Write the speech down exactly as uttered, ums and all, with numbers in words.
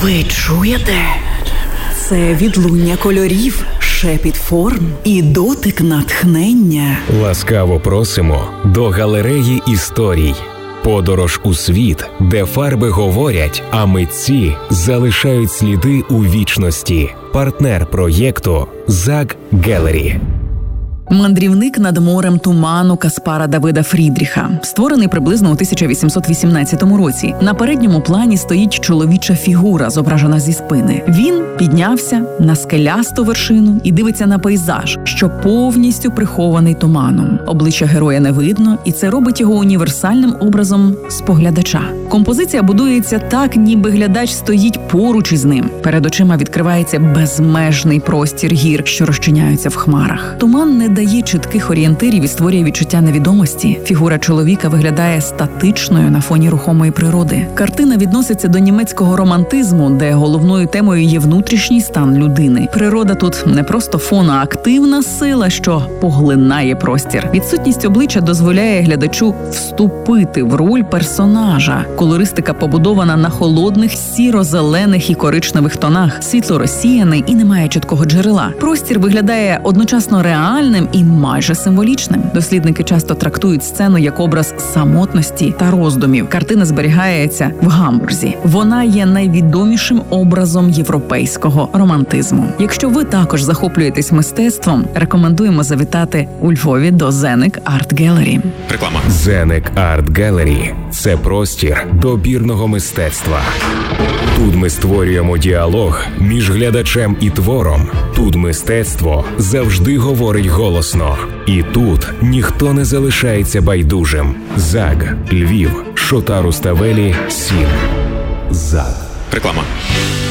Ви чуєте? Це відлуння кольорів, шепіт форм і дотик натхнення. Ласкаво просимо до галереї історій. Подорож у світ, де фарби говорять, а митці залишають сліди у вічності. Партнер проєкту «Зак Гелері». Мандрівник над морем туману Каспара Давида Фрідріха, створений приблизно у тисяча вісімсот вісімнадцятому році. На передньому плані стоїть чоловіча фігура, зображена зі спини. Він піднявся на скелясту вершину і дивиться на пейзаж, що повністю прихований туманом. Обличчя героя не видно, і це робить його універсальним образом споглядача. Композиція будується так, ніби глядач стоїть поруч із ним. Перед очима відкривається безмежний простір гір, що розчиняються в хмарах. Туман не дає чітких орієнтирів і створює відчуття невідомості. Фігура чоловіка виглядає статичною на фоні рухомої природи. Картина відноситься до німецького романтизму, де головною темою є внутрішній стан людини. Природа тут не просто фон, а активна сила, що поглинає простір. Відсутність обличчя дозволяє глядачу вступити в роль персонажа. Колористика побудована на холодних, сіро-зелених і коричневих тонах. Світло розсіяне і немає чіткого джерела. Простір виглядає одночасно реальним і майже символічним. Дослідники часто трактують сцену як образ самотності та роздумів. Картина зберігається в Гамбурзі. Вона є найвідомішим образом європейського романтизму. Якщо ви також захоплюєтесь мистецтвом, рекомендуємо завітати у Львові до Зенек Арт Гелері. Реклама. Зенек Арт Гелері – це простір добірного мистецтва. Тут ми створюємо діалог між глядачем і твором. Тут мистецтво завжди говорить голосно. І тут ніхто не залишається байдужим. ЗАГ, Львів, Шота Руставелі, Сін. ЗАГ. Реклама.